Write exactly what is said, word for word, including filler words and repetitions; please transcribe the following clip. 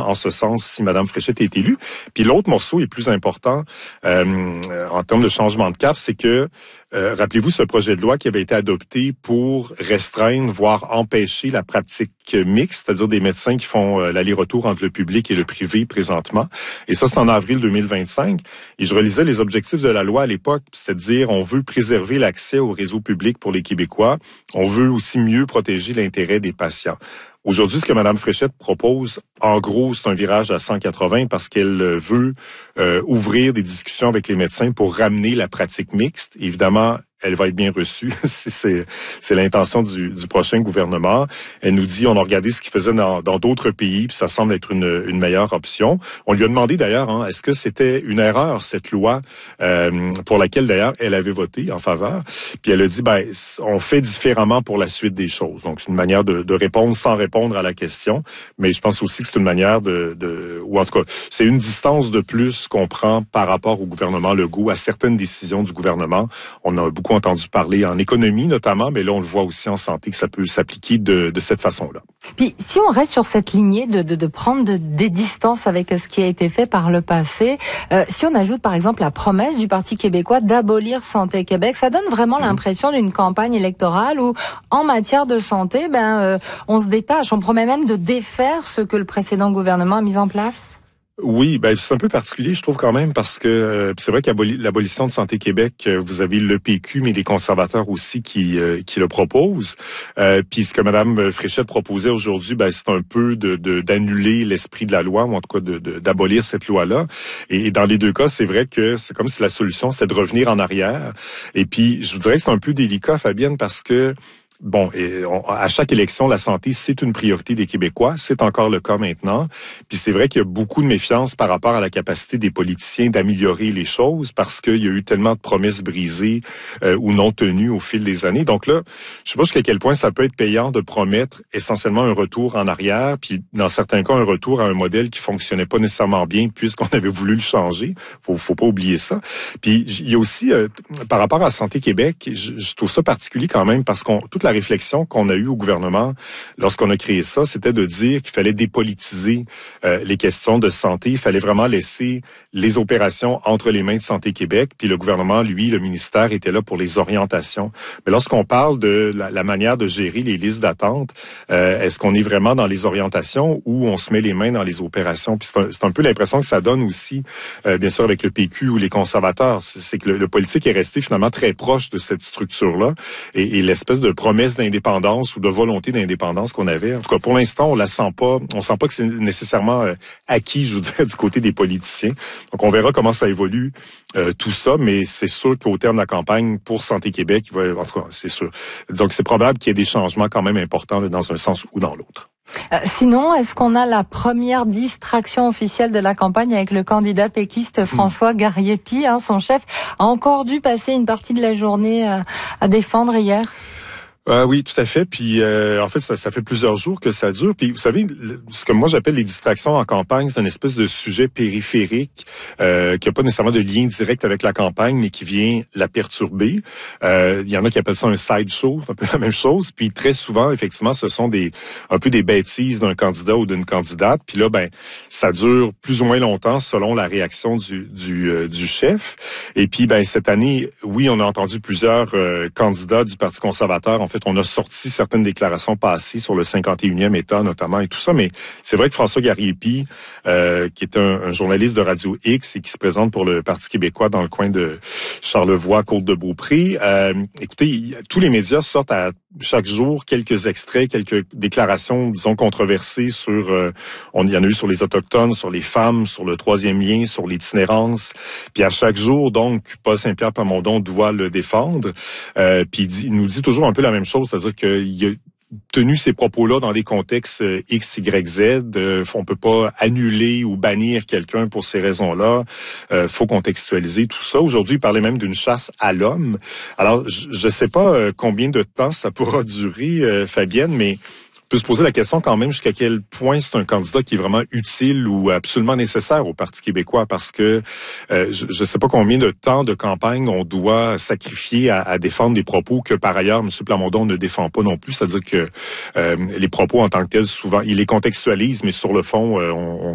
en ce sens si Mme Fréchette est élue. Puis l'autre morceau est plus important euh, en termes de changement de cap, c'est que, euh, rappelez-vous ce projet de loi qui avait été adopté pour restreindre, voire empêcher la pratique mixte, c'est-à-dire des médecins qui font euh, l'aller-retour entre le public et le privé présentement. Et ça, c'est en avril deux mille vingt-cinq. Et je relisais les objectifs de la loi à l'époque, c'est-à-dire on veut préserver l'accès au réseau public pour les Québécois. On veut aussi mieux protéger l'intérêt des patients. Aujourd'hui, ce que Mme Fréchette propose, en gros, c'est un virage à cent quatre-vingts parce qu'elle veut euh, ouvrir des discussions avec les médecins pour ramener la pratique mixte. Évidemment, elle va être bien reçue. c'est, c'est l'intention du, du prochain gouvernement. Elle nous dit, on a regardé ce qu'ils faisaient dans, dans d'autres pays, puis ça semble être une, une meilleure option. On lui a demandé d'ailleurs, hein, est-ce que c'était une erreur, cette loi, euh, pour laquelle d'ailleurs elle avait voté en faveur. Puis elle a dit, ben, on fait différemment pour la suite des choses. Donc, c'est une manière de, de répondre sans répondre à la question. Mais je pense aussi que c'est une manière de, de, ou en tout cas, c'est une distance de plus qu'on prend par rapport au gouvernement Legault, à certaines décisions du gouvernement. On a beaucoup entendu parler en économie notamment, mais là, on le voit aussi en santé que ça peut s'appliquer de, de cette façon-là. Puis, si on reste sur cette lignée de, de, de prendre de, des distances avec ce qui a été fait par le passé, euh, si on ajoute par exemple la promesse du Parti québécois d'abolir Santé Québec, ça donne vraiment mmh. l'impression d'une campagne électorale où, en matière de santé, ben, euh, on se détache. On promet même de défaire ce que le précédent gouvernement a mis en place. Oui, ben c'est un peu particulier, je trouve quand même, parce que euh, c'est vrai qu'aboli l'abolition de Santé Québec, euh, vous avez le P Q, mais les conservateurs aussi qui euh, qui le proposent. Euh, puis ce que Mme Fréchette proposait aujourd'hui, ben c'est un peu de, de d'annuler l'esprit de la loi, ou en tout cas de, de d'abolir cette loi-là. Et, et dans les deux cas, c'est vrai que c'est comme si la solution c'était de revenir en arrière. Et puis je vous dirais que c'est un peu délicat, Fabienne, parce que bon, et on, à chaque élection, la santé, c'est une priorité des Québécois. C'est encore le cas maintenant. Puis c'est vrai qu'il y a beaucoup de méfiance par rapport à la capacité des politiciens d'améliorer les choses parce qu'il y a eu tellement de promesses brisées euh, ou non tenues au fil des années. Donc là, je sais pas jusqu'à quel point ça peut être payant de promettre essentiellement un retour en arrière, puis dans certains cas, un retour à un modèle qui fonctionnait pas nécessairement bien puisqu'on avait voulu le changer. Faut, faut pas oublier ça. Puis il y a aussi, euh, par rapport à Santé Québec, je, je trouve ça particulier quand même parce qu'on toute la réflexion qu'on a eue au gouvernement lorsqu'on a créé ça, c'était de dire qu'il fallait dépolitiser euh, les questions de santé. Il fallait vraiment laisser les opérations entre les mains de Santé Québec. Puis le gouvernement, lui, le ministère, était là pour les orientations. Mais lorsqu'on parle de la, la manière de gérer les listes d'attente, euh, est-ce qu'on est vraiment dans les orientations ou on se met les mains dans les opérations? Puis c'est un, c'est un peu l'impression que ça donne aussi, euh, bien sûr, avec le P Q ou les conservateurs. C'est, c'est que le, le politique est resté finalement très proche de cette structure-là et, et l'espèce de promesse d'indépendance ou de volonté d'indépendance qu'on avait. En tout cas, pour l'instant, on la sent pas. On sent pas que c'est nécessairement euh, acquis, je vous dirais, du côté des politiciens. Donc, on verra comment ça évolue euh, tout ça, mais c'est sûr qu'au terme de la campagne pour Santé Québec, il va, en tout cas, c'est sûr. Donc, c'est probable qu'il y ait des changements quand même importants là, dans un sens ou dans l'autre. Euh, sinon, est-ce qu'on a la première distraction officielle de la campagne avec le candidat péquiste François Gariepi, hein, son chef a encore dû passer une partie de la journée euh, à défendre hier? Euh, oui, tout à fait. Puis euh, en fait, ça, ça fait plusieurs jours que ça dure. Puis vous savez, le, ce que moi j'appelle les distractions en campagne, c'est une espèce de sujet périphérique euh, qui n'a pas nécessairement de lien direct avec la campagne, mais qui vient la perturber. Euh, il y en a qui appellent ça un sideshow, c'est un peu la même chose. Puis très souvent, effectivement, ce sont des un peu des bêtises d'un candidat ou d'une candidate. Puis là, ben, ça dure plus ou moins longtemps selon la réaction du du, euh, du chef. Et puis, ben cette année, oui, on a entendu plusieurs euh, candidats du Parti conservateur. En fait, on a sorti certaines déclarations passées sur le cinquante et unième État, notamment, et tout ça. Mais c'est vrai que François Gariepi, euh, qui est un, un journaliste de Radio X et qui se présente pour le Parti québécois dans le coin de Charlevoix, Côte-de-Beaupré, euh, écoutez, tous les médias sortent à chaque jour quelques extraits, quelques déclarations, disons, controversées sur... Euh, on, il y en a eu sur les Autochtones, sur les femmes, sur le troisième lien, sur l'itinérance. Puis à chaque jour, donc, Paul Saint-Pierre Plamondon doit le défendre. Euh, puis il, dit, il nous dit toujours un peu la même chose, c'est-à-dire qu'il a tenu ces propos-là dans des contextes X, Y, Z. Euh, on peut pas annuler ou bannir quelqu'un pour ces raisons-là. Euh, faut contextualiser tout ça. Aujourd'hui, il parlait même d'une chasse à l'homme. Alors, je ne sais pas euh, combien de temps ça pourra durer, euh, Fabienne, mais on peut se poser la question quand même jusqu'à quel point c'est un candidat qui est vraiment utile ou absolument nécessaire au Parti québécois, parce que euh, je ne sais pas combien de temps de campagne on doit sacrifier à, à défendre des propos que par ailleurs M. Plamondon ne défend pas non plus, c'est-à-dire que euh, les propos en tant que tels, souvent, il les contextualise, mais sur le fond, euh, on,